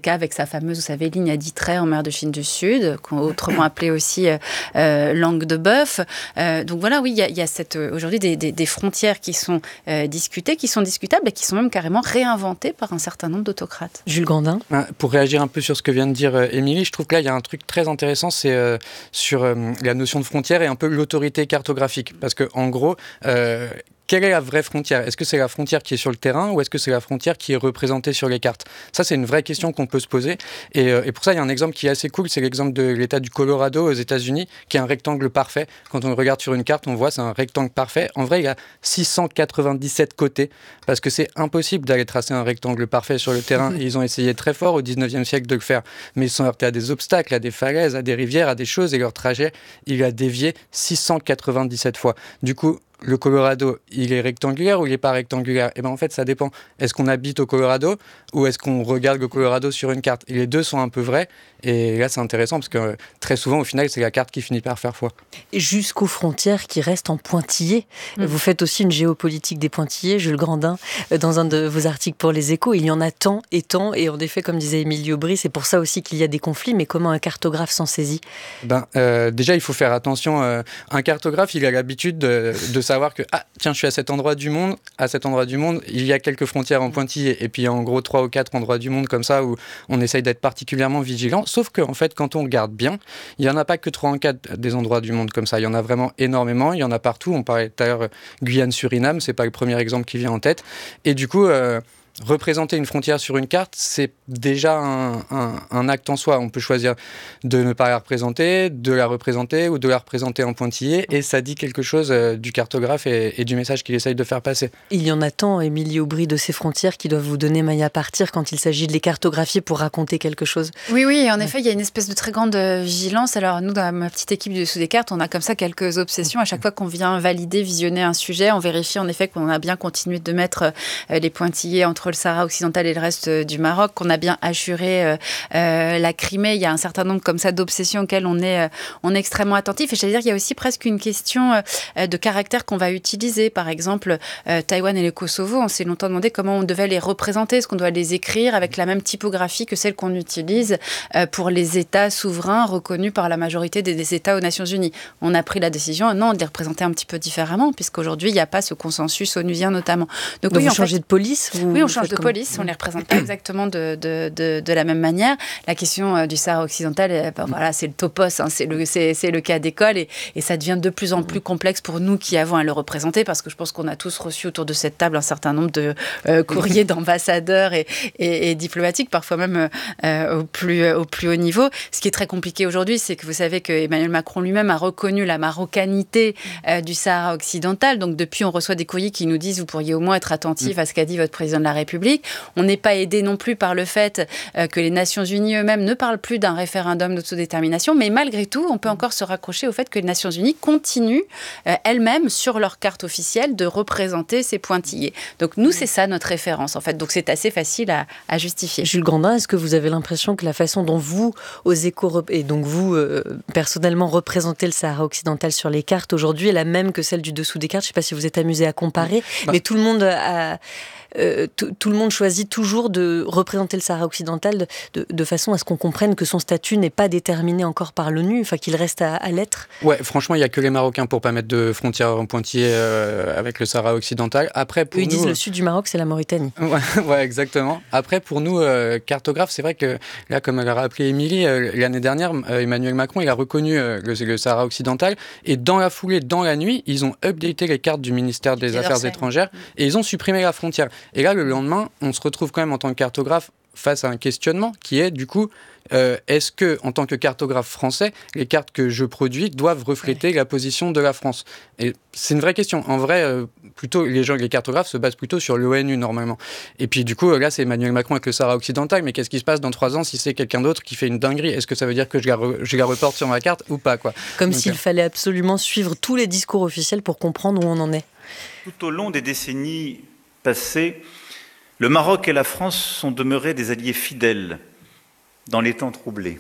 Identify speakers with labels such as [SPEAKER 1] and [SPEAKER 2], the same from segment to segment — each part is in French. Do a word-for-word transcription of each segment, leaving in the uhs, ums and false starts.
[SPEAKER 1] cas avec sa fameuse, vous savez, ligne à dix traits en mer de Chine du Sud, autrement appelée aussi euh, langue de bœuf. Euh, donc voilà, oui, il y a, y a cette, aujourd'hui des, des, des frontières qui sont euh, discutées, qui sont discutables et qui sont même carrément réinventées par un certain nombre d'autocrates.
[SPEAKER 2] Jules Grandin.
[SPEAKER 3] Pour réagir un peu sur ce que vient de dire euh, Émilie, je trouve que là, il y a un truc très intéressant, c'est euh, sur euh, la notion de frontière et un peu l'autorité cartographique. Parce qu'en gros, euh, quelle est la vraie frontière ? Est-ce que c'est la frontière qui est sur le terrain ou est-ce que c'est la frontière qui est représentée sur les cartes ? Ça, c'est une vraie question qu'on peut se poser. Et, euh, et pour ça, il y a un exemple qui est assez cool, c'est l'exemple de l'État du Colorado aux États-Unis, qui est un rectangle parfait. Quand on le regarde sur une carte, on voit c'est un rectangle parfait. En vrai, il a six cent quatre-vingt-dix-sept côtés, parce que c'est impossible d'aller tracer un rectangle parfait sur le terrain. Et ils ont essayé très fort au dix-neuvième siècle de le faire. Mais ils sont heurtés à des obstacles, à des falaises, à des rivières, à des choses, et leur trajet, il a dévié six cent quatre-vingt-dix-sept fois. Du coup, le Colorado, il est rectangulaire ou il n'est pas rectangulaire ? Eh bien, en fait, ça dépend. Est-ce qu'on habite au Colorado ou est-ce qu'on regarde le Colorado sur une carte ? Et les deux sont un peu vrais. Et là, c'est intéressant parce que euh, très souvent, au final, c'est la carte qui finit par faire foi.
[SPEAKER 2] Et jusqu'aux frontières qui restent en pointillés. Mmh. Vous faites aussi une géopolitique des pointillés, Jules Grandin, dans un de vos articles pour Les Échos. Il y en a tant et tant. Et en effet, comme disait Émilie Aubry, c'est pour ça aussi qu'il y a des conflits. Mais comment un cartographe s'en saisit ?
[SPEAKER 3] ben, euh, Déjà, il faut faire attention. Euh, un cartographe, il a l'habitude de, de savoir que, ah, tiens, je suis à cet endroit du monde, à cet endroit du monde, il y a quelques frontières en pointillés, et puis il y a en gros trois ou quatre endroits du monde comme ça où on essaye d'être particulièrement vigilant, sauf qu'en fait, quand on regarde bien, il n'y en a pas que trois ou quatre des endroits du monde comme ça, il y en a vraiment énormément, il y en a partout, on parlait tout à l'heure Guyane-Suriname, c'est pas le premier exemple qui vient en tête, et du coup... Euh, représenter une frontière sur une carte, c'est déjà un, un, un acte en soi. On peut choisir de ne pas la représenter, de la représenter ou de la représenter en pointillé, et ça dit quelque chose euh, du cartographe et, et du message qu'il essaye de faire passer.
[SPEAKER 2] Il y en a tant, Émilie Aubry, de ces frontières qui doivent vous donner maille à partir quand il s'agit de les cartographier pour raconter quelque chose.
[SPEAKER 1] Oui, oui, en effet, il y a une espèce de très grande vigilance. Alors nous, dans ma petite équipe du Dessous des cartes, on a comme ça quelques obsessions. À chaque fois qu'on vient valider, visionner un sujet, on vérifie en effet qu'on a bien continué de mettre euh, les pointillés entre le Sahara occidental et le reste du Maroc, qu'on a bien assuré euh, euh, la Crimée. Il y a un certain nombre comme ça d'obsessions auxquelles on est, euh, on est extrêmement attentif. Et je veux dire, il y a aussi presque une question euh, de caractère qu'on va utiliser. Par exemple, euh, Taïwan et le Kosovo, on s'est longtemps demandé comment on devait les représenter. Est-ce qu'on doit les écrire avec la même typographie que celle qu'on utilise euh, pour les États souverains reconnus par la majorité des, des États aux Nations Unies? On a pris la décision, non, de les représenter un petit peu différemment, puisqu'aujourd'hui, il n'y a pas ce consensus onusien notamment.
[SPEAKER 2] Donc, Donc oui, vous changez fait, de police vous
[SPEAKER 1] Oui, on change de
[SPEAKER 2] comme...
[SPEAKER 1] police. On ne les représente pas exactement de, de, de, de la même manière. La question euh, du Sahara occidental, euh, ben, voilà, c'est le topos, hein, c'est, le, c'est, c'est le cas d'école et, et ça devient de plus en plus complexe pour nous qui avons à le représenter parce que je pense qu'on a tous reçu autour de cette table un certain nombre de euh, courriers d'ambassadeurs et, et, et diplomatiques, parfois même euh, au, plus, au plus haut niveau. Ce qui est très compliqué aujourd'hui, c'est que vous savez que Emmanuel Macron lui-même a reconnu la marocanité euh, du Sahara occidental. Donc depuis, on reçoit des courriers qui nous disent vous pourriez au moins être attentif à ce qu'a dit votre président de la République. On n'est pas aidé non plus par le fait euh, que les Nations Unies eux-mêmes ne parlent plus d'un référendum d'autodétermination, mais malgré tout, on peut encore se raccrocher au fait que les Nations Unies continuent euh, elles-mêmes sur leur carte officielle de représenter ces pointillés. Donc nous, c'est ça notre référence en fait. Donc c'est assez facile à, à justifier.
[SPEAKER 2] Jules Grandin, est-ce que vous avez l'impression que la façon dont vous, aux Échos, et donc vous euh, personnellement représentez le Sahara occidental sur les cartes aujourd'hui est la même que celle du dessous des cartes? Je ne sais pas si vous êtes amusé à comparer, bah. mais tout le monde a... Euh, tout, tout le monde choisit toujours de représenter le Sahara occidental de, de, de façon à ce qu'on comprenne que son statut n'est pas déterminé encore par l'ONU, enfin qu'il reste à, à l'être.
[SPEAKER 3] Ouais, franchement, il n'y a que les Marocains pour ne pas mettre de frontières en pointillés euh, avec le Sahara occidental. Après, pour
[SPEAKER 2] Eux, ils
[SPEAKER 3] nous,
[SPEAKER 2] disent
[SPEAKER 3] euh...
[SPEAKER 2] le sud du Maroc, c'est la Mauritanie.
[SPEAKER 3] Ouais, ouais exactement. Après, pour nous, euh, cartographes, c'est vrai que là, comme elle a rappelé Émilie, euh, l'année dernière, euh, Emmanuel Macron, il a reconnu euh, le, le Sahara occidental et dans la foulée, dans la nuit, ils ont updaté les cartes du ministère des Affaires étrangères et ils ont supprimé la frontière. Et là, le lendemain, on se retrouve quand même en tant que cartographe face à un questionnement qui est du coup, euh, est-ce que en tant que cartographe français, les cartes que je produis doivent refléter la position de la France? Et c'est une vraie question. En vrai, euh, plutôt les gens, les cartographes se basent plutôt sur l'ONU normalement. Et puis du coup, là, c'est Emmanuel Macron avec le Sahara occidental. Mais qu'est-ce qui se passe dans trois ans si c'est quelqu'un d'autre qui fait une dinguerie? Est-ce que ça veut dire que je la, re, je la reporte sur ma carte ou pas quoi?
[SPEAKER 2] Comme
[SPEAKER 3] Donc,
[SPEAKER 2] s'il
[SPEAKER 3] euh...
[SPEAKER 2] fallait absolument suivre tous les discours officiels pour comprendre où on en est.
[SPEAKER 4] Tout au long des décennies passées, le Maroc et la France sont demeurés des alliés fidèles dans les temps troublés.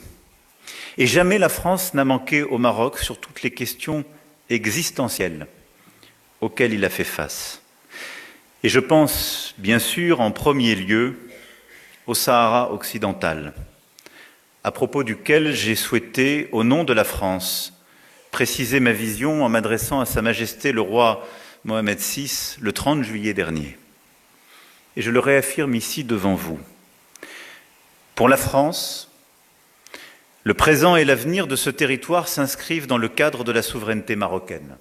[SPEAKER 4] Et jamais la France n'a manqué au Maroc sur toutes les questions existentielles auxquelles il a fait face. Et je pense, bien sûr, en premier lieu au Sahara occidental, à propos duquel j'ai souhaité, au nom de la France, préciser ma vision en m'adressant à Sa Majesté le roi Mohamed six le trente juillet dernier. Et je le réaffirme ici devant vous. Pour la France, le présent et l'avenir de ce territoire s'inscrivent dans le cadre de la souveraineté marocaine.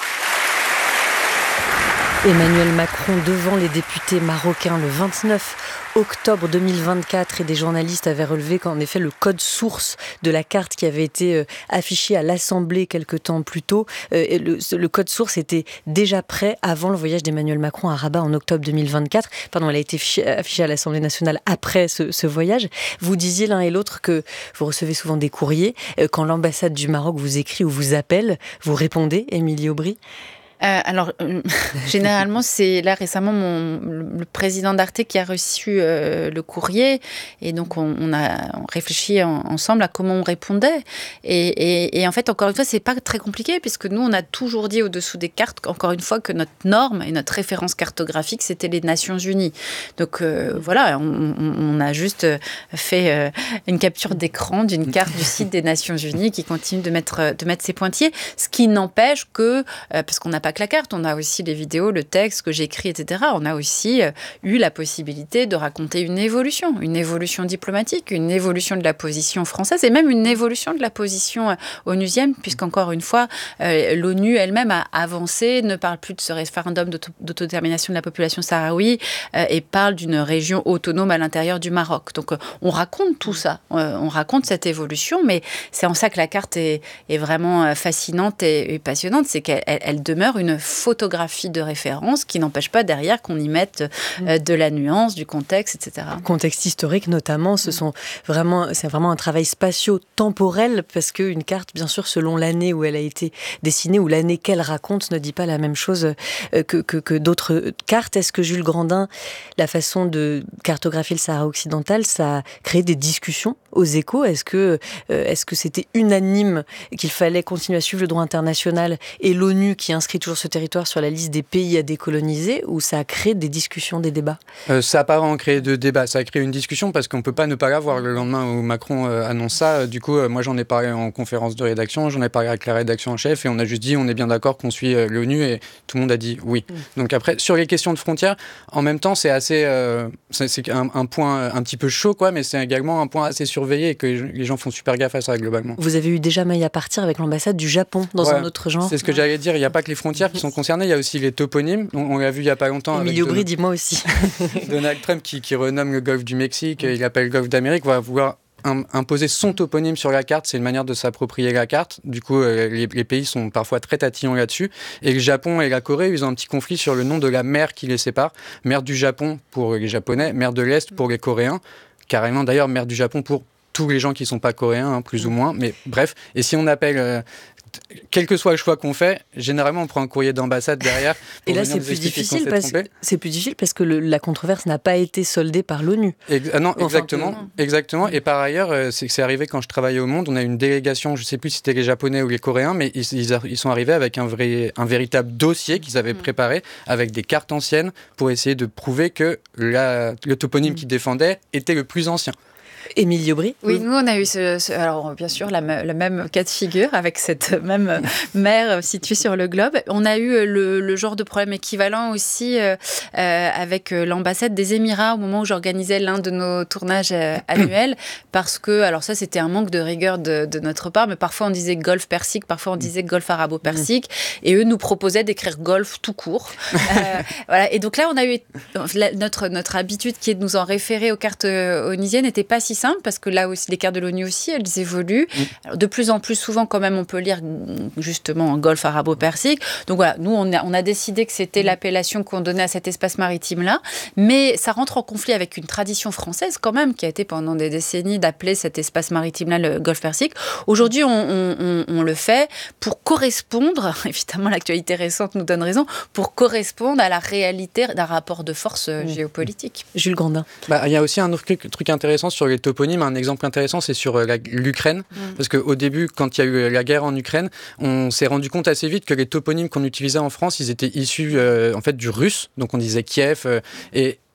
[SPEAKER 2] Emmanuel Macron devant les députés marocains le vingt-neuf octobre deux mille vingt-quatre, et des journalistes avaient relevé qu'en effet le code source de la carte qui avait été affiché à l'Assemblée quelque temps plus tôt, le, le code source était déjà prêt avant le voyage d'Emmanuel Macron à Rabat en octobre deux mille vingt-quatre. Pardon, elle a été affichée à l'Assemblée nationale après ce, ce voyage. Vous disiez l'un et l'autre que vous recevez souvent des courriers. Quand l'ambassade du Maroc vous écrit ou vous appelle, vous répondez, Émilie Aubry?
[SPEAKER 1] Euh, alors, euh, généralement, c'est là récemment mon, le président d'Arte qui a reçu euh, le courrier, et donc on, on a réfléchi en, ensemble à comment on répondait. Et, et, et en fait, encore une fois, c'est pas très compliqué, puisque nous, on a toujours dit au-dessous des cartes, encore une fois, que notre norme et notre référence cartographique, c'était les Nations Unies. Donc euh, voilà, on, on, on a juste fait euh, une capture d'écran d'une carte du site des Nations Unies qui continue de mettre, de mettre ses pointillés, ce qui n'empêche que, euh, parce qu'on n'a pas que la carte, on a aussi les vidéos, le texte que j'écris, et cetera. On a aussi euh, eu la possibilité de raconter une évolution, une évolution diplomatique, une évolution de la position française et même une évolution de la position euh, onusienne, puisqu'encore une fois, euh, l'ONU elle-même a avancé, ne parle plus de ce référendum d'auto- d'autodétermination de la population sahraoui euh, et parle d'une région autonome à l'intérieur du Maroc. Donc euh, on raconte tout ça, euh, on raconte cette évolution, mais c'est en ça que la carte est, est vraiment euh, fascinante et, et passionnante, c'est qu'elle elle, elle demeure une photographie de référence qui n'empêche pas derrière qu'on y mette euh, de la nuance, du contexte, et cetera.
[SPEAKER 2] Contexte historique notamment, ce sont vraiment, c'est vraiment un travail spatio-temporel, parce qu'une carte, bien sûr, selon l'année où elle a été dessinée ou l'année qu'elle raconte, ne dit pas la même chose que, que, que d'autres cartes. Est-ce que Jules Grandin, la façon de cartographier le Sahara occidental, ça a créé des discussions aux Échos? Est-ce que, euh, est-ce que c'était unanime qu'il fallait continuer à suivre le droit international et l'ONU qui inscrit toujours ce territoire sur la liste des pays à décoloniser, ou ça a créé des discussions, des débats?
[SPEAKER 3] euh, Ça n'a pas vraiment créé de débat, ça a créé une discussion parce qu'on ne peut pas ne pas l'avoir. Le lendemain où Macron euh, annonce ça, du coup, euh, moi j'en ai parlé en conférence de rédaction, j'en ai parlé avec la rédaction en chef et on a juste dit on est bien d'accord qu'on suit euh, l'ONU, et tout le monde a dit oui. Mmh. Donc après, sur les questions de frontières, en même temps, c'est assez, euh, c'est, c'est un, un point un petit peu chaud, quoi, mais c'est également un point assez surveillé et que les gens font super gaffe à ça globalement.
[SPEAKER 2] Vous avez eu déjà maille à partir avec l'ambassade du Japon dans ouais, un autre genre.
[SPEAKER 3] C'est ce que ouais. j'allais dire, il n'y a pas que les frontières qui sont concernées, il y a aussi les toponymes. On, on l'a vu il n'y a pas longtemps.
[SPEAKER 2] Émilie Aubry, dis-moi aussi.
[SPEAKER 3] Donald Trump qui, qui renomme le golfe du Mexique, il appelle le golfe d'Amérique, va vouloir un, imposer son toponyme sur la carte. C'est une manière de s'approprier la carte. Du coup, euh, les, les pays sont parfois très tatillons là-dessus. Et le Japon et la Corée, ils ont un petit conflit sur le nom de la mer qui les sépare. Mer du Japon pour les Japonais, mer de l'Est pour les Coréens. Carrément d'ailleurs, mer du Japon pour tous les gens qui ne sont pas coréens, hein, plus ou moins. Mais bref, et si on appelle... Euh, quel que soit le choix qu'on fait, généralement on prend un courrier d'ambassade derrière.
[SPEAKER 2] Et là c'est plus difficile parce que c'est plus difficile parce que le, la controverse n'a pas été soldée par l'ONU.
[SPEAKER 3] Ex- ah non, enfin, exactement, que... exactement. Et par ailleurs, euh, c'est que c'est arrivé quand je travaillais au Monde, on a une délégation, je ne sais plus si c'était les Japonais ou les Coréens, mais ils, ils, a, ils sont arrivés avec un vrai, un véritable dossier qu'ils avaient mmh. préparé avec des cartes anciennes pour essayer de prouver que la, le toponyme mmh. qu'ils défendaient était le plus ancien.
[SPEAKER 2] Émilie Aubry?
[SPEAKER 1] Oui, nous on a eu ce, ce, alors bien sûr la, le même cas de figure avec cette même mer située sur le globe. On a eu le, le genre de problème équivalent aussi euh, euh, avec l'ambassade des Émirats au moment où j'organisais l'un de nos tournages euh, annuels, parce que, alors ça c'était un manque de rigueur de, de notre part, mais parfois on disait golfe persique, parfois on disait golfe arabo-persique, et eux nous proposaient d'écrire golfe tout court. Euh, voilà. Et donc là on a eu notre, notre habitude qui est de nous en référer aux cartes onusiennes n'était pas si simple, parce que là aussi, les cartes de l'ONU aussi, elles évoluent. Mmh. Alors, de plus en plus souvent, quand même, on peut lire justement un golfe arabo-persique. Donc voilà, nous, on a, on a décidé que c'était mmh. l'appellation qu'on donnait à cet espace maritime-là. Mais ça rentre en conflit avec une tradition française, quand même, qui a été pendant des décennies d'appeler cet espace maritime-là le golfe persique. Aujourd'hui, on, on, on, on le fait pour correspondre, évidemment, l'actualité récente nous donne raison, pour correspondre à la réalité d'un rapport de force mmh. géopolitique.
[SPEAKER 2] Jules Grandin.
[SPEAKER 3] Bah, il y a aussi un autre truc intéressant sur les toponymes. Un exemple intéressant, c'est sur la, l'Ukraine. Mmh. Parce qu'au début, quand il y a eu la guerre en Ukraine, on s'est rendu compte assez vite que les toponymes qu'on utilisait en France, ils étaient issus euh, en fait, du russe. Donc on disait Kiev. Euh, et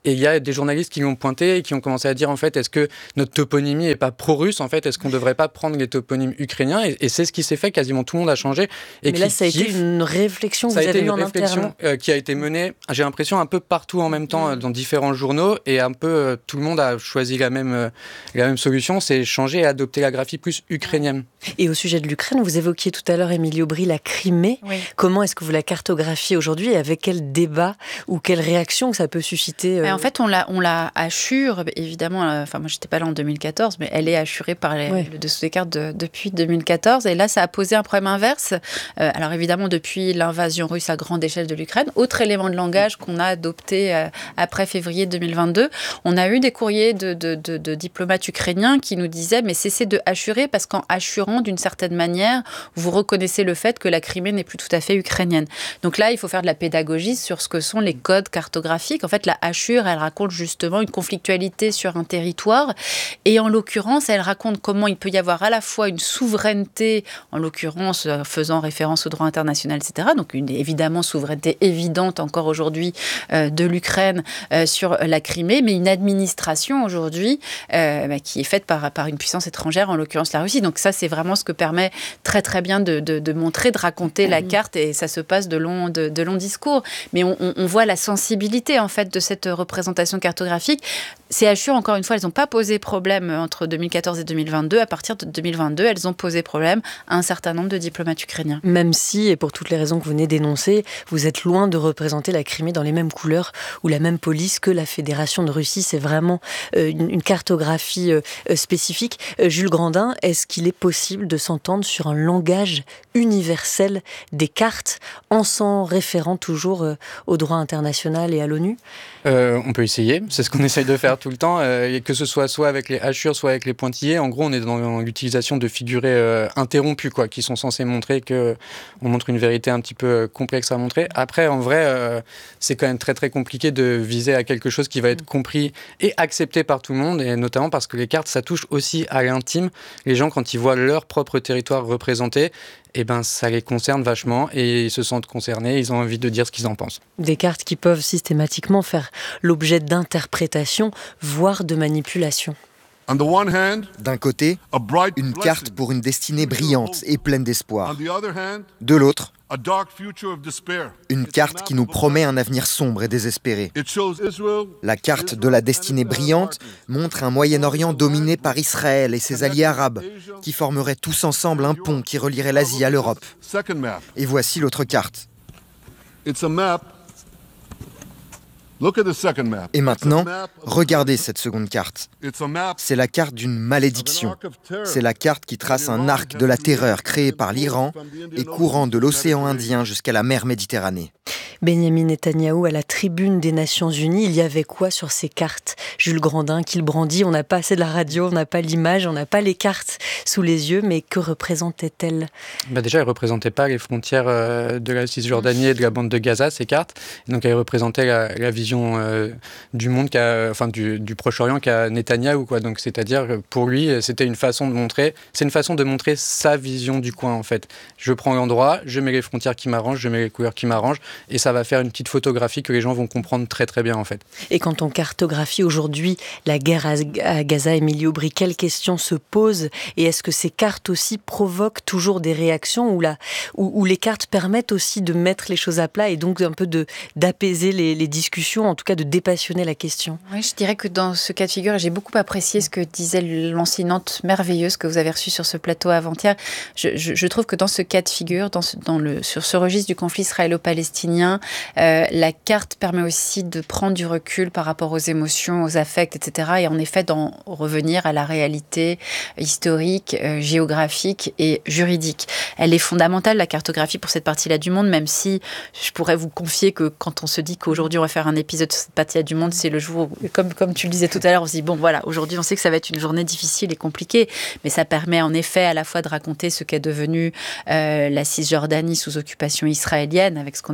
[SPEAKER 3] Et il y a des journalistes qui l'ont pointé et qui ont commencé à dire, en fait, est-ce que notre toponymie n'est pas pro-russe, en fait, est-ce qu'on ne devrait pas prendre les toponymes ukrainiens, et, et c'est ce qui s'est fait, quasiment tout le monde a changé. Et
[SPEAKER 2] Mais là, ça a été une réflexion que vous avez eue en interne. Ça a été une réflexion euh, qui a été menée, j'ai l'impression, un peu partout en même temps, euh, dans différents journaux, et un peu, euh, tout le monde a choisi la même, euh, la même solution, c'est changer et adopter la graphie plus ukrainienne. Et au sujet de l'Ukraine, vous évoquiez tout à l'heure, Émilie Aubry, la Crimée. Oui. Comment est-ce que vous la cartographiez aujourd'hui et avec quel débat ou quelle réaction que ça peut susciter euh...
[SPEAKER 1] En fait, on la, on la assure, évidemment, enfin, moi, j'étais pas là en deux mille quatorze, mais elle est assurée par les, oui. le dessous des cartes de, depuis deux mille quatorze. Et là, ça a posé un problème inverse. Euh, alors, évidemment, depuis l'invasion russe à grande échelle de l'Ukraine, autre élément de langage qu'on a adopté euh, après février deux mille vingt-deux, on a eu des courriers de, de, de, de diplomates ukrainiens qui nous disaient, mais cessez de assurer, parce qu'en assurant, d'une certaine manière, vous reconnaissez le fait que la Crimée n'est plus tout à fait ukrainienne. Donc là, il faut faire de la pédagogie sur ce que sont les codes cartographiques. En fait, la hachure, elle raconte justement une conflictualité sur un territoire. Et en l'occurrence, elle raconte comment il peut y avoir à la fois une souveraineté, en l'occurrence faisant référence au droit international, et cetera. Donc une évidemment souveraineté évidente encore aujourd'hui euh, de l'Ukraine euh, sur la Crimée, mais une administration aujourd'hui euh, bah, qui est faite par, par une puissance étrangère, en l'occurrence la Russie. Donc ça, c'est vraiment ce que permet très très bien de, de, de montrer, de raconter mmh. la carte, et ça se passe de longs, de, de longs discours. Mais on, on voit la sensibilité en fait de cette représentation cartographique. Ces hachures, encore une fois, elles n'ont pas posé problème entre deux mille quatorze et deux mille vingt-deux. À partir de deux mille vingt-deux, elles ont posé problème à un certain nombre de diplomates ukrainiens.
[SPEAKER 2] Même si, et pour toutes les raisons que vous venez d'énoncer, vous êtes loin de représenter la Crimée dans les mêmes couleurs ou la même police que la Fédération de Russie. C'est vraiment euh, une, une cartographie euh, spécifique. Euh, Jules Grandin, est-ce qu'il est possible de s'entendre sur un langage universel des cartes en s'en référant toujours euh, au droit international et à l'ONU ?
[SPEAKER 3] euh, On peut essayer, c'est ce qu'on essaye de faire tout le temps, euh, et que ce soit soit avec les hachures, soit avec les pointillés. En gros, on est dans l'utilisation de figurés euh, interrompus, quoi, qui sont censés montrer que on montre une vérité un petit peu euh, complexe à montrer. Après, en vrai, euh, c'est quand même très très compliqué de viser à quelque chose qui va être compris et accepté par tout le monde, et notamment parce que les cartes, ça touche aussi à l'intime. Les gens, quand ils voient leur propre territoire représenté, eh ben, ça les concerne vachement et ils se sentent concernés, ils ont envie de dire ce qu'ils en pensent.
[SPEAKER 2] Des cartes qui peuvent systématiquement faire l'objet d'interprétations, voire de manipulations.
[SPEAKER 5] D'un côté, une carte pour une destinée brillante et pleine d'espoir. De l'autre, une carte qui nous promet un avenir sombre et désespéré. La carte de la destinée brillante montre un Moyen-Orient dominé par Israël et ses alliés arabes, qui formeraient tous ensemble un pont qui relierait l'Asie à l'Europe. Et voici l'autre carte. Et maintenant, regardez cette seconde carte. C'est la carte d'une malédiction. C'est la carte qui trace un arc de la terreur créé par l'Iran et courant de l'océan Indien jusqu'à la mer Méditerranée.
[SPEAKER 2] Benyamin Netanyahou à la tribune des Nations Unies, il y avait quoi sur ces cartes, Jules Grandin, qu'il brandit? On n'a pas assez de la radio, on n'a pas l'image, on n'a pas les cartes sous les yeux, mais que représentaient-elles? Bah
[SPEAKER 3] déjà, elles ne représentaient pas les frontières euh, de la Cisjordanie et de la bande de Gaza, ces cartes. Et donc, elles représentaient la, la vision euh, du monde, qu'a, enfin du, du Proche-Orient qu'a Netanyahou, quoi. Donc, c'est-à-dire, pour lui, c'était une façon de montrer, c'est une façon de montrer sa vision du coin, en fait. Je prends l'endroit, je mets les frontières qui m'arrangent, je mets les couleurs qui m'arrangent, et ça va faire une petite photographie que les gens vont comprendre très très bien en fait.
[SPEAKER 2] Et quand on cartographie aujourd'hui la guerre à Gaza, Émilie Aubry, quelles questions se posent? Et est-ce que ces cartes aussi provoquent toujours des réactions où, la, où, où les cartes permettent aussi de mettre les choses à plat et donc un peu de, d'apaiser les, les discussions, en tout cas de dépassionner la question?
[SPEAKER 1] Oui, je dirais que dans ce cas de figure, j'ai beaucoup apprécié ce que disait l'enseignante merveilleuse que vous avez reçue sur ce plateau avant-hier. Je, je, je trouve que dans ce cas de figure, dans ce, dans le, sur ce registre du conflit israélo-palestinien, Euh, la carte permet aussi de prendre du recul par rapport aux émotions, aux affects, et cetera. Et en effet, d'en revenir à la réalité historique, euh, géographique et juridique. Elle est fondamentale, la cartographie, pour cette partie-là du monde, même si je pourrais vous confier que quand on se dit qu'aujourd'hui on va faire un épisode sur cette partie-là du monde, c'est le jour où, comme, comme tu le disais tout à l'heure, on se dit, bon voilà, aujourd'hui on sait que ça va être une journée difficile et compliquée, mais ça permet en effet à la fois de raconter ce qu'est devenu euh, la Cisjordanie sous occupation israélienne, avec ce qu'on appelle aujourd'hui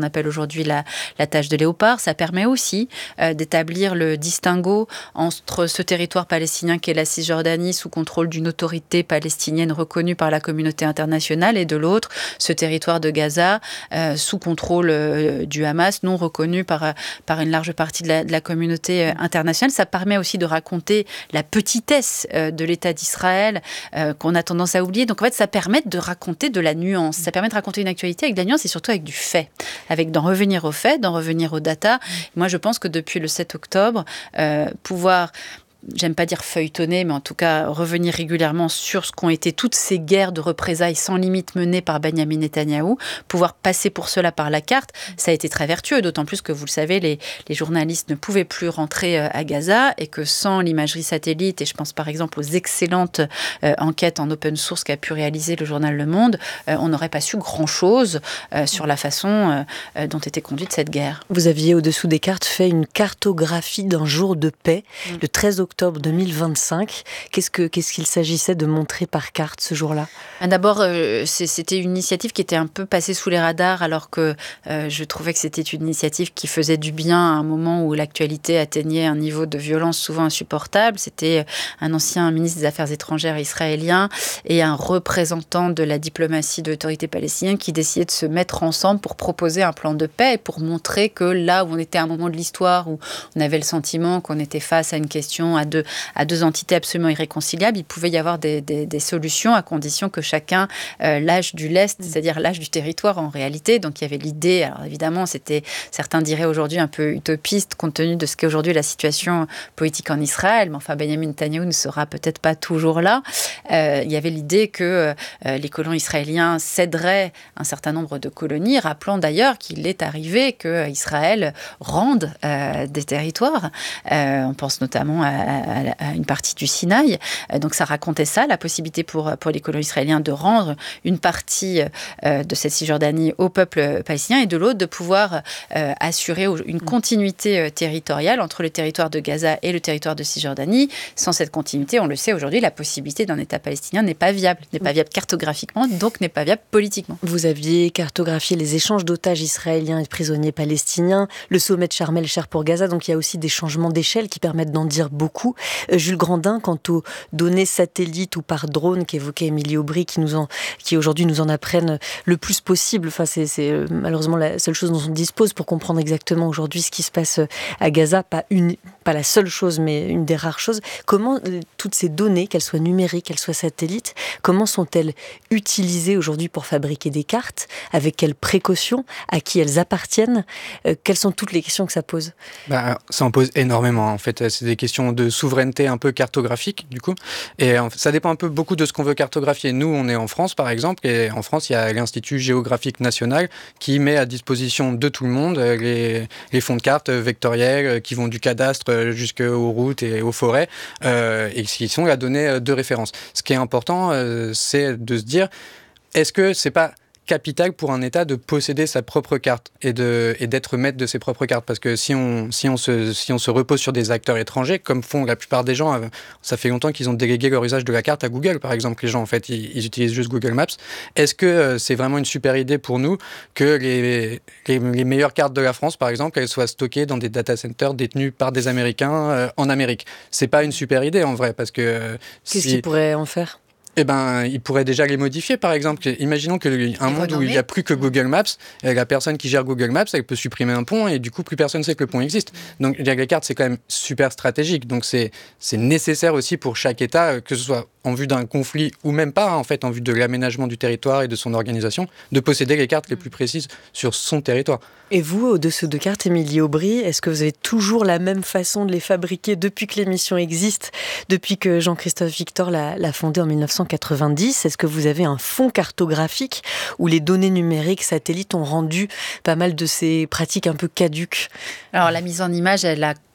[SPEAKER 1] aujourd'hui la, la tâche de Léopard. Ça permet aussi euh, d'établir le distinguo entre ce territoire palestinien qu'est la Cisjordanie sous contrôle d'une autorité palestinienne reconnue par la communauté internationale et de l'autre, ce territoire de Gaza euh, sous contrôle euh, du Hamas, non reconnu par, par une large partie de la, de la communauté euh, internationale. Ça permet aussi de raconter la petitesse euh, de l'État d'Israël euh, qu'on a tendance à oublier. Donc en fait, ça permet de raconter de la nuance. Ça permet de raconter une actualité avec de la nuance et surtout avec du fait. Avec d'en revenir aux faits, d'en revenir aux data. Moi, je pense que depuis le sept octobre, euh, pouvoir... j'aime pas dire feuilletonner, mais en tout cas revenir régulièrement sur ce qu'ont été toutes ces guerres de représailles sans limite menées par Benyamin Netanyahou, pouvoir passer pour cela par la carte, ça a été très vertueux, d'autant plus que vous le savez, les, les journalistes ne pouvaient plus rentrer à Gaza et que sans l'imagerie satellite, et je pense par exemple aux excellentes euh, enquêtes en open source qu'a pu réaliser le journal Le Monde, euh, on n'aurait pas su grand-chose euh, sur la façon euh, dont était conduite cette guerre.
[SPEAKER 2] Vous aviez au-dessous des cartes fait une cartographie d'un jour de paix, mmh. le treize octobre octobre deux mille vingt-cinq. Qu'est-ce, que, qu'est-ce qu'il s'agissait de montrer par carte ce jour-là ?
[SPEAKER 1] D'abord, euh, c'est, c'était une initiative qui était un peu passée sous les radars alors que euh, je trouvais que c'était une initiative qui faisait du bien à un moment où l'actualité atteignait un niveau de violence souvent insupportable. C'était un ancien ministre des Affaires étrangères israélien et un représentant de la diplomatie de l'autorité palestinienne qui décidaient de se mettre ensemble pour proposer un plan de paix et pour montrer que là où on était à un moment de l'histoire où on avait le sentiment qu'on était face à une question à deux, à deux entités absolument irréconciliables, il pouvait y avoir des, des, des solutions à condition que chacun euh, lâche du lest, c'est-à-dire lâche du territoire en réalité. Donc il y avait l'idée, alors évidemment c'était, certains diraient aujourd'hui un peu utopiste compte tenu de ce qu'est aujourd'hui la situation politique en Israël, mais enfin Benyamin Netanyahou ne sera peut-être pas toujours là. Euh, il y avait l'idée que euh, les colons israéliens céderaient un certain nombre de colonies, rappelant d'ailleurs qu'il est arrivé qu'Israël rende euh, des territoires. Euh, on pense notamment à À, à une partie du Sinaï. Donc ça racontait ça, la possibilité pour, pour les colons israéliens de rendre une partie euh, de cette Cisjordanie au peuple palestinien et de l'autre de pouvoir euh, assurer une continuité euh, territoriale entre le territoire de Gaza et le territoire de Cisjordanie. Sans cette continuité, on le sait aujourd'hui, la possibilité d'un État palestinien n'est pas viable. N'est pas viable cartographiquement, donc n'est pas viable politiquement.
[SPEAKER 2] Vous aviez cartographié les échanges d'otages israéliens et de prisonniers palestiniens, le sommet de Sharm el-Sheikh pour Gaza, donc il y a aussi des changements d'échelle qui permettent d'en dire beaucoup. Jules Grandin, quant aux données satellites ou par drone qu'évoquait Émilie Aubry, qui, nous en, qui aujourd'hui nous en apprennent le plus possible, enfin, c'est, c'est malheureusement la seule chose dont on dispose pour comprendre exactement aujourd'hui ce qui se passe à Gaza, pas, une, pas la seule chose, mais une des rares choses. Comment toutes ces données, qu'elles soient numériques, qu'elles soient satellites, comment sont-elles utilisées aujourd'hui pour fabriquer des cartes ? Avec quelles précautions ? À qui elles appartiennent ? euh, Quelles sont toutes les questions que ça pose ?
[SPEAKER 3] Bah, ça en pose énormément, en fait. C'est des questions de souveraineté un peu cartographique, du coup. Et ça dépend un peu beaucoup de ce qu'on veut cartographier. Nous, on est en France, par exemple, et en France, il y a l'Institut géographique national qui met à disposition de tout le monde les, les fonds de cartes vectoriels qui vont du cadastre jusqu'aux routes et aux forêts, euh, et qui sont la donnée de référence. Ce qui est important, euh, c'est de se dire, est-ce que c'est pas capital pour un État de posséder sa propre carte et, de, et d'être maître de ses propres cartes. Parce que si on, si, on se, si on se repose sur des acteurs étrangers, comme font la plupart des gens, ça fait longtemps qu'ils ont délégué leur usage de la carte à Google, par exemple. Les gens, en fait, ils, ils utilisent juste Google Maps. Est-ce que c'est vraiment une super idée pour nous que les, les, les meilleures cartes de la France, par exemple, elles soient stockées dans des data centers détenus par des Américains euh, en Amérique ? C'est pas une super idée, en vrai, parce que... Euh,
[SPEAKER 2] Qu'est-ce
[SPEAKER 3] si...
[SPEAKER 2] qu'ils pourraient en faire ?
[SPEAKER 3] Eh ben, il pourrait déjà les modifier, par exemple. Imaginons qu'un monde où il n'y a plus que Google Maps, la personne qui gère Google Maps, elle peut supprimer un pont et du coup, plus personne ne sait que le pont existe. Donc, les cartes, c'est quand même super stratégique. Donc, c'est, c'est nécessaire aussi pour chaque État, que ce soit en vue d'un conflit ou même pas, en fait, en vue de l'aménagement du territoire et de son organisation, de posséder les cartes les plus précises sur son territoire.
[SPEAKER 2] Et vous, au-dessous de cartes, Émilie Aubry, est-ce que vous avez toujours la même façon de les fabriquer depuis que l'émission existe, depuis que Jean-Christophe Victor l'a, l'a fondée en dix-neuf cent quatre-vingt-dix ? Est-ce que vous avez un fond cartographique où les données numériques satellites ont rendu pas mal de ces pratiques un peu caduques ?
[SPEAKER 1] Alors, la mise en image, elle a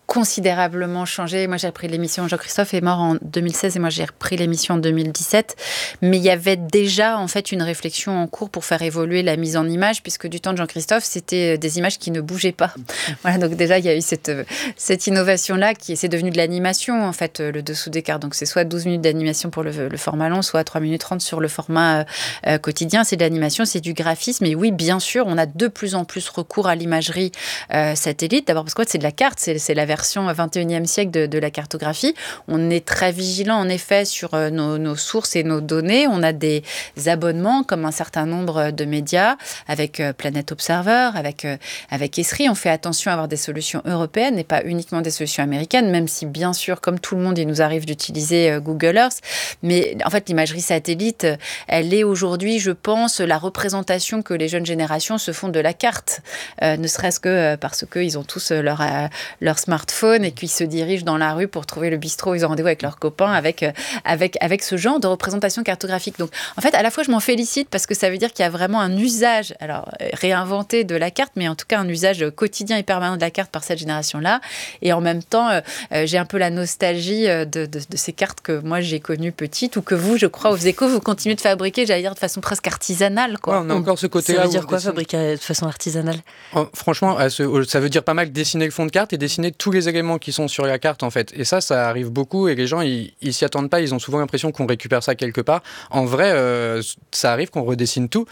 [SPEAKER 1] considérablement changé. Moi, j'ai repris l'émission. Jean-Christophe est mort en deux mille seize et moi, j'ai repris l'émission en deux mille dix-sept. Mais il y avait déjà, en fait, une réflexion en cours pour faire évoluer la mise en image, puisque du temps de Jean-Christophe, c'était des images qui ne bougeaient pas. Voilà, donc déjà, il y a eu cette, cette innovation-là qui c'est devenu de l'animation, en fait, le dessous des cartes. Donc, c'est soit douze minutes d'animation pour le, le format long, soit trois minutes trente sur le format euh, quotidien. C'est de l'animation, c'est du graphisme. Et oui, bien sûr, on a de plus en plus recours à l'imagerie euh, satellite. D'abord parce que c'est de la carte, c'est, c'est la version vingt et unième siècle de, de la cartographie. On est très vigilant, en effet, sur euh, nos, nos sources et nos données. On a des abonnements, comme un certain nombre de médias, avec euh, Planet Observer, avec, euh, avec Esri. On fait attention à avoir des solutions européennes et pas uniquement des solutions américaines, même si, bien sûr, comme tout le monde, il nous arrive d'utiliser euh, Google Earth. Mais en fait, l'imagerie satellite, elle est aujourd'hui, je pense, la représentation que les jeunes générations se font de la carte. Euh, ne serait-ce que euh, parce qu'ils ont tous euh, leur, euh, leur smartphone et qu'ils se dirigent dans la rue pour trouver le bistrot où ils ont rendez-vous avec leurs copains, avec, euh, avec, avec ce genre de représentation cartographique. Donc, en fait, à la fois, je m'en félicite parce que ça veut dire qu'il y a vraiment un usage, alors réinventé de la carte, mais en tout cas un usage quotidien et permanent de la carte par cette génération-là. Et en même temps, euh, euh, j'ai un peu la nostalgie de, de, de ces cartes que moi, j'ai connues petites ou que vous, je crois, aux Échos, vous continuez de fabriquer, j'allais dire, de façon presque artisanale, quoi.
[SPEAKER 3] Ouais, on a encore ce côté-là.
[SPEAKER 2] Ça veut dire quoi, fabriquer de façon artisanale ?
[SPEAKER 3] Oh, franchement, ça veut dire pas mal dessiner le fond de carte et dessiner tous les éléments qui sont sur la carte, en fait. Et ça, ça arrive beaucoup et les gens, ils, ils s'y attendent pas. Ils ont souvent l'impression qu'on récupère ça quelque part. En vrai, euh, ça arrive qu'on redessine tout.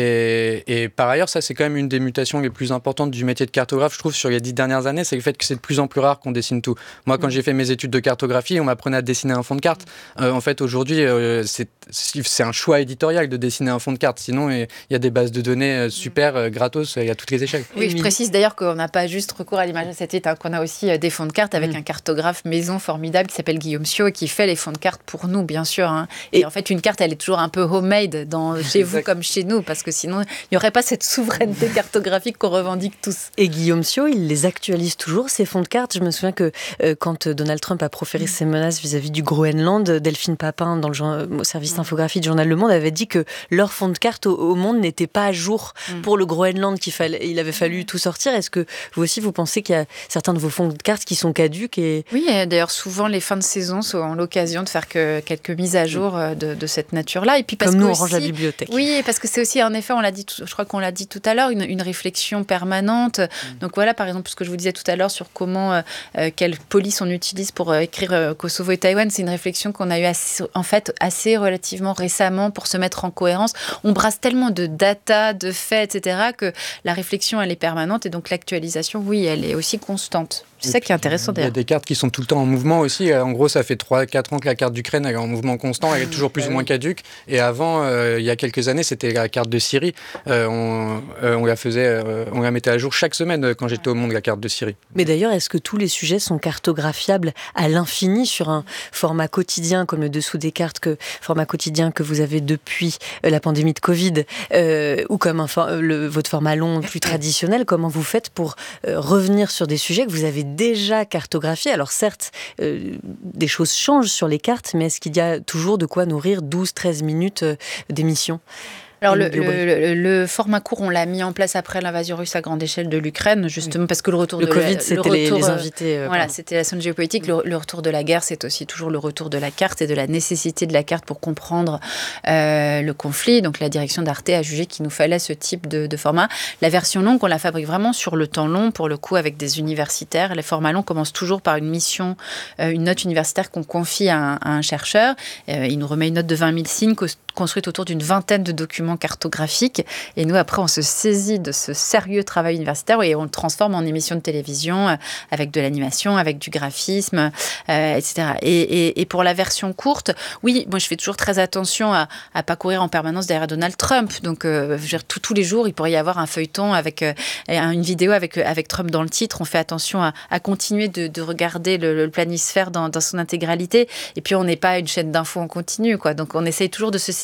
[SPEAKER 3] Et, et par ailleurs, ça, c'est quand même une des mutations les plus importantes du métier de cartographe, je trouve, sur les dix dernières années, c'est le fait que c'est de plus en plus rare qu'on dessine tout. Moi, quand mmh. j'ai fait mes études de cartographie, on m'apprenait à dessiner un fond de carte. Euh, en fait, aujourd'hui, euh, c'est, c'est un choix éditorial de dessiner un fond de carte. Sinon, il y a des bases de données super euh, gratos à toutes les échelles.
[SPEAKER 1] Oui, je précise d'ailleurs qu'on n'a pas juste recours à l'image satellite, hein, qu'on a aussi des fonds de cartes avec mmh. un cartographe maison formidable qui s'appelle Guillaume Siot et qui fait les fonds de cartes pour nous, bien sûr. Hein. Et, et en fait, une carte, elle est toujours un peu homemade dans, chez vous comme chez nous, parce que sinon, il n'y aurait pas cette souveraineté cartographique qu'on revendique tous.
[SPEAKER 2] Et Guillaume Siot, il les actualise toujours, ces fonds de cartes. Je me souviens que euh, quand Donald Trump a proféré mmh. ses menaces vis-à-vis du Groenland, Delphine Papin, dans le genre, au service d'infographie du journal Le Monde, avait dit que leur fonds de cartes au, au monde n'était pas à jour mmh. pour le Groenland, qu'il fallait, il avait fallu tout sortir. Est-ce que vous aussi, vous pensez qu'il y a certains de vos fonds de cartes qui sont caduques et...
[SPEAKER 1] Oui, d'ailleurs, souvent, les fins de saison sont l'occasion de faire que quelques mises à jour de, de cette nature-là. Et puis parce
[SPEAKER 2] Comme nous,
[SPEAKER 1] que
[SPEAKER 2] on
[SPEAKER 1] aussi,
[SPEAKER 2] range la bibliothèque.
[SPEAKER 1] Oui, parce que c'est aussi, en effet, on l'a dit, je crois qu'on l'a dit tout à l'heure, une, une réflexion permanente. Mmh. Donc voilà, par exemple, ce que je vous disais tout à l'heure sur comment, euh, quelle police on utilise pour euh, écrire euh, Kosovo et Taïwan, c'est une réflexion qu'on a eue assez, en fait, assez relativement récemment pour se mettre en cohérence. On brasse tellement de data, de faits, et cetera, que la réflexion, elle est permanente et donc l'actualisation, oui, elle est aussi constante. C'est et ça qui est intéressant d'ailleurs.
[SPEAKER 3] Il y a des cartes qui sont tout le temps en mouvement aussi. En gros, ça fait trois à quatre ans que la carte d'Ukraine elle est en mouvement constant, elle est toujours plus ou moins caduque. Et avant, euh, il y a quelques années, c'était la carte de Syrie. Euh, on, euh, on la faisait, euh, on la mettait à jour chaque semaine quand j'étais au Monde, la carte de Syrie.
[SPEAKER 2] Mais d'ailleurs, est-ce que tous les sujets sont cartographiables à l'infini sur un format quotidien comme le dessous des cartes, que format quotidien que vous avez depuis la pandémie de Covid, euh, ou comme un for- le, votre format long plus traditionnel? Comment vous faites pour euh, revenir sur des sujets que vous avez déjà cartographié? Alors certes, euh, des choses changent sur les cartes, mais est-ce qu'il y a toujours de quoi nourrir douze à treize minutes euh, d'émission ?
[SPEAKER 1] Alors le, le, le, le format court, on l'a mis en place après l'invasion russe à grande échelle de l'Ukraine, justement parce que le retour
[SPEAKER 2] le
[SPEAKER 1] de
[SPEAKER 2] Covid,
[SPEAKER 1] la,
[SPEAKER 2] c'était
[SPEAKER 1] le retour,
[SPEAKER 2] les, les invités. Euh,
[SPEAKER 1] voilà, c'était la zone géopolitique. Le, le retour de la guerre, c'est aussi toujours le retour de la carte et de la nécessité de la carte pour comprendre euh, le conflit. Donc la direction d'Arte a jugé qu'il nous fallait ce type de, de format. La version longue, on la fabrique vraiment sur le temps long, pour le coup, avec des universitaires. Les formats longs commencent toujours par une mission, euh, une note universitaire qu'on confie à un, à un chercheur. Euh, il nous remet une note de vingt mille signes construite autour d'une vingtaine de documents cartographiques. Et nous, après, on se saisit de ce sérieux travail universitaire et on le transforme en émission de télévision euh, avec de l'animation, avec du graphisme, euh, et cetera. Et, et, et pour la version courte, oui, moi, je fais toujours très attention à ne pas courir en permanence derrière Donald Trump. Donc, euh, je veux dire, tout, tous les jours, il pourrait y avoir un feuilleton avec euh, une vidéo avec, avec Trump dans le titre. On fait attention à, à continuer de, de regarder le, le planisphère dans, dans son intégralité. Et puis, on n'est pas une chaîne d'infos en continu, quoi. Donc, on essaye toujours de se saisir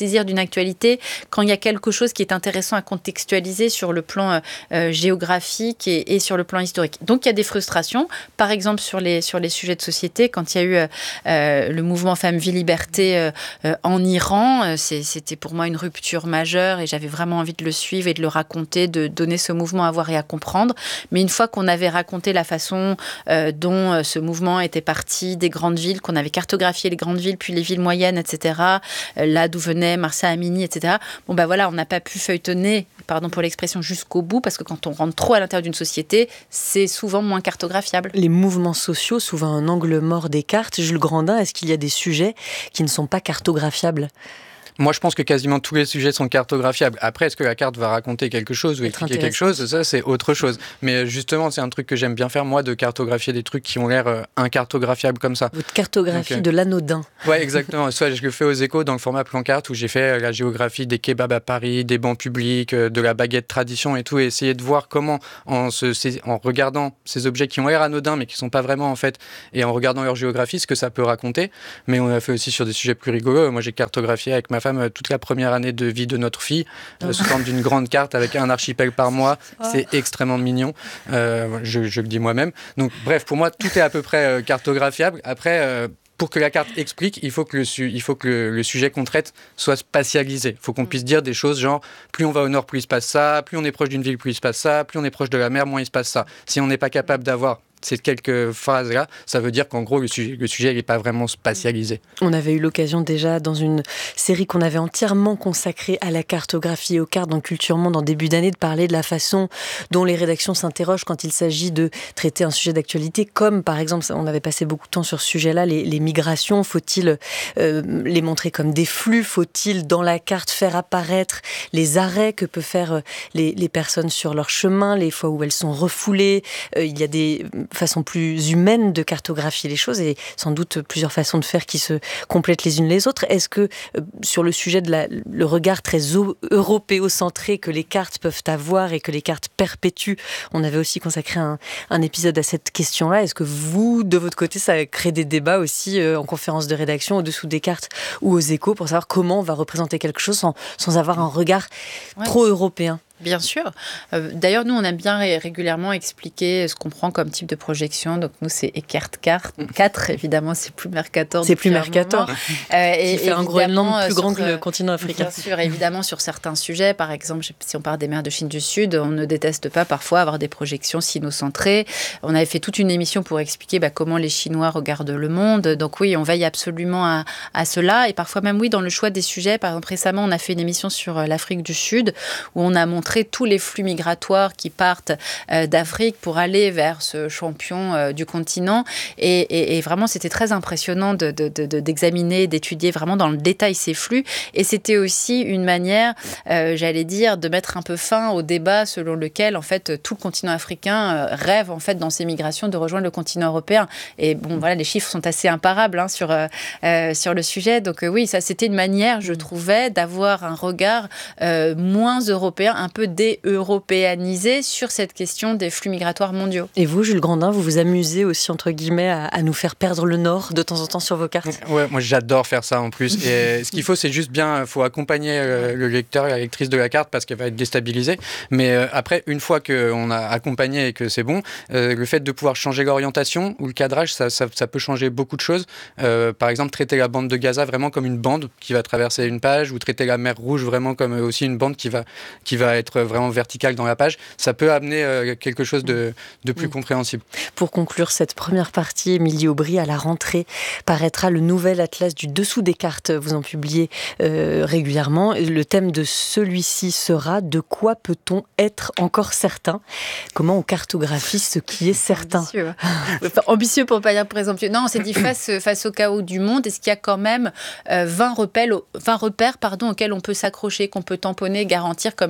[SPEAKER 1] saisir d'une actualité quand il y a quelque chose qui est intéressant à contextualiser sur le plan euh, géographique et, et sur le plan historique. Donc il y a des frustrations, par exemple sur les, sur les sujets de société, quand il y a eu euh, le mouvement Femmes, Vie, Liberté euh, euh, en Iran, euh, c'est, c'était pour moi une rupture majeure et j'avais vraiment envie de le suivre et de le raconter, de donner ce mouvement à voir et à comprendre. Mais une fois qu'on avait raconté la façon euh, dont euh, ce mouvement était parti des grandes villes, qu'on avait cartographié les grandes villes, puis les villes moyennes, et cetera, euh, là d'où venait Marsa Amini, et cetera, bon ben voilà, on n'a pas pu feuilletonner, pardon pour l'expression, jusqu'au bout, parce que quand on rentre trop à l'intérieur d'une société, c'est souvent moins cartographiable.
[SPEAKER 2] Les mouvements sociaux, souvent un angle mort des cartes. Jules Grandin, est-ce qu'il y a des sujets qui ne sont pas cartographiables ?
[SPEAKER 3] Moi, je pense que quasiment tous les sujets sont cartographiables. Après, est-ce que la carte va raconter quelque chose ou expliquer quelque chose ? Ça, c'est autre chose. Mais justement, c'est un truc que j'aime bien faire, moi, de cartographier des trucs qui ont l'air euh, incartographiables comme ça.
[SPEAKER 2] Votre cartographie Donc, euh... de l'anodin.
[SPEAKER 3] Ouais, exactement. Soit je le fais aux Échos dans le format plan carte où j'ai fait euh, la géographie des kebabs à Paris, des bancs publics, euh, de la baguette tradition et tout, et essayer de voir comment, en, se, en regardant ces objets qui ont l'air anodins mais qui ne sont pas vraiment en fait, et en regardant leur géographie, ce que ça peut raconter. Mais on l'a fait aussi sur des sujets plus rigolos. Moi, j'ai cartographié avec ma femme toute la première année de vie de notre fille, euh, sous forme d'une grande carte avec un archipel par mois. C'est extrêmement mignon. Euh, je, je le dis moi-même. Donc, bref, pour moi, tout est à peu près euh, cartographiable. Après, euh, pour que la carte explique, il faut que le, su- il faut que le, le sujet qu'on traite soit spatialisé. Il faut qu'on puisse dire des choses genre, plus on va au nord, plus il se passe ça, plus on est proche d'une ville, plus il se passe ça, plus on est proche de la mer, moins il se passe ça. Si on n'est pas capable d'avoir ces quelques phrases-là, ça veut dire qu'en gros, le sujet, le sujet n'est pas vraiment spatialisé.
[SPEAKER 2] On avait eu l'occasion déjà, dans une série qu'on avait entièrement consacrée à la cartographie et aux cartes dans Culture Monde en début d'année, de parler de la façon dont les rédactions s'interrogent quand il s'agit de traiter un sujet d'actualité, comme par exemple, on avait passé beaucoup de temps sur ce sujet-là, les, les migrations. Faut-il euh, les montrer comme des flux ? Faut-il, dans la carte, faire apparaître les arrêts que peuvent faire les, les personnes sur leur chemin, les fois où elles sont refoulées ? euh, Il y a des façon plus humaine de cartographier les choses et sans doute plusieurs façons de faire qui se complètent les unes les autres. Est-ce que euh, sur le sujet de la, le regard très européocentré que les cartes peuvent avoir et que les cartes perpétuent, on avait aussi consacré un, un épisode à cette question-là. Est-ce que vous, de votre côté, ça crée des débats aussi euh, en conférence de rédaction au-dessous des cartes ou aux Échos pour savoir comment on va représenter quelque chose sans, sans avoir un regard ouais. trop européen ?
[SPEAKER 1] Bien sûr. Euh, d'ailleurs, nous, on aime bien ré- régulièrement expliquer ce qu'on prend comme type de projection. Donc, nous, c'est Eckert quatre, évidemment, c'est plus Mercator.
[SPEAKER 2] C'est plus Mercator.
[SPEAKER 1] Euh, et
[SPEAKER 2] qui fait un Groenland plus grand que le continent africain.
[SPEAKER 1] Bien sûr, évidemment, sur certains sujets, par exemple, si on parle des mers de Chine du Sud, on ne déteste pas parfois avoir des projections sino-centrées. On avait fait toute une émission pour expliquer bah, comment les Chinois regardent le monde. Donc oui, on veille absolument à, à cela. Et parfois même, oui, dans le choix des sujets. Par exemple, récemment, on a fait une émission sur l'Afrique du Sud où on a montré tous les flux migratoires qui partent euh, d'Afrique pour aller vers ce champion euh, du continent. Et, et, et vraiment, c'était très impressionnant de, de, de, d'examiner, d'étudier vraiment dans le détail ces flux. Et c'était aussi une manière, euh, j'allais dire, de mettre un peu fin au débat selon lequel, en fait, tout le continent africain euh, rêve, en fait, dans ses migrations, de rejoindre le continent européen. Et bon, voilà, les chiffres sont assez imparables hein, sur, euh, euh, sur le sujet. Donc euh, oui, ça, c'était une manière, je trouvais, d'avoir un regard euh, moins européen, un peu dé-européanisé sur cette question des flux migratoires mondiaux.
[SPEAKER 2] Et vous, Jules Grandin, vous vous amusez aussi, entre guillemets, à, à nous faire perdre le nord de temps en temps sur vos cartes ?
[SPEAKER 3] Ouais, moi j'adore faire ça en plus. Et ce qu'il faut, c'est juste bien, il faut accompagner euh, le lecteur et la lectrice de la carte parce qu'elle va être déstabilisée. Mais euh, après, une fois qu'on a accompagné et que c'est bon, euh, le fait de pouvoir changer l'orientation ou le cadrage, ça, ça, ça peut changer beaucoup de choses. Euh, par exemple, traiter la bande de Gaza vraiment comme une bande qui va traverser une page ou traiter la mer Rouge vraiment comme aussi une bande qui va, qui va être vraiment verticale dans la page, ça peut amener euh, quelque chose de, de plus mmh. compréhensible.
[SPEAKER 2] Pour conclure cette première partie, Émilie Aubry, à la rentrée, paraîtra le nouvel atlas du dessous des cartes. Vous en publiez euh, régulièrement. Le thème de celui-ci sera « De quoi peut-on être encore certain ?» Comment on cartographie ce qui est certain ?
[SPEAKER 1] Ambitieux, enfin, ambitieux pour ne pas dire présomptueux. Non, on s'est dit face, face au chaos du monde, est-ce qu'il y a quand même euh, vingt repères, vingt repères pardon, auxquels on peut s'accrocher, qu'on peut tamponner, garantir comme étant des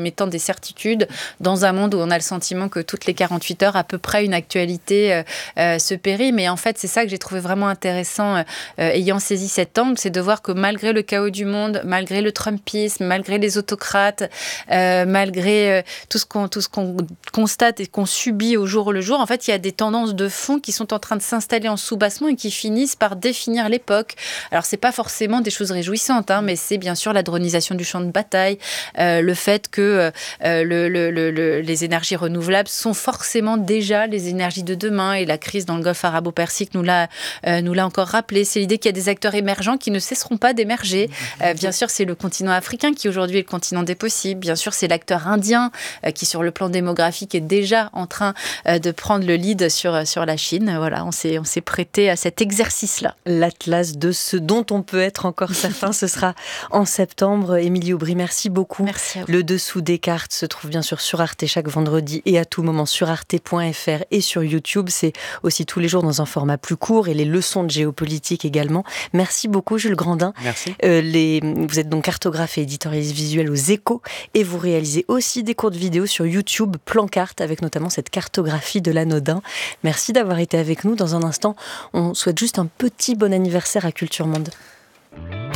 [SPEAKER 1] certitudes dans un monde où on a le sentiment que toutes les quarante-huit heures, à peu près, une actualité euh, euh, se périt. Mais en fait, c'est ça que j'ai trouvé vraiment intéressant, euh, ayant saisi cet angle, c'est de voir que malgré le chaos du monde, malgré le Trumpisme, malgré les autocrates, euh, malgré euh, tout ce qu'on tout ce qu'on constate et qu'on subit au jour le jour, en fait, il y a des tendances de fond qui sont en train de s'installer en soubassement et qui finissent par définir l'époque. Alors, c'est pas forcément des choses réjouissantes, hein, mais c'est bien sûr la dronisation du champ de bataille, euh, le fait que euh, le, le, le, le, les énergies renouvelables sont forcément déjà les énergies de demain, et la crise dans le Golfe arabo-persique nous l'a, euh, nous l'a encore rappelé. C'est l'idée qu'il y a des acteurs émergents qui ne cesseront pas d'émerger. Euh, bien sûr, c'est le continent africain qui aujourd'hui est le continent des possibles. Bien sûr, c'est l'acteur indien euh, qui, sur le plan démographique, est déjà en train euh, de prendre le lead sur, sur la Chine. Voilà, on s'est, on s'est prêté à cet exercice-là.
[SPEAKER 2] L'atlas de ce dont on peut être encore certain, ce sera en septembre. Émilie Aubry, merci beaucoup.
[SPEAKER 1] Merci à vous.
[SPEAKER 2] Le dessous des cartes se trouve bien sûr sur Arte chaque vendredi et à tout moment sur arte point f r et sur YouTube. C'est aussi tous les jours dans un format plus court, et les leçons de géopolitique également. Merci beaucoup Jules Grandin.
[SPEAKER 3] Merci.
[SPEAKER 2] Euh, les, vous êtes donc cartographe et éditorialiste visuel aux Échos, et vous réalisez aussi des courtes vidéos sur YouTube, Plan Carte, avec notamment cette cartographie de l'anodin. Merci d'avoir été avec nous. Dans un instant, on souhaite juste un petit bon anniversaire à Culture Monde.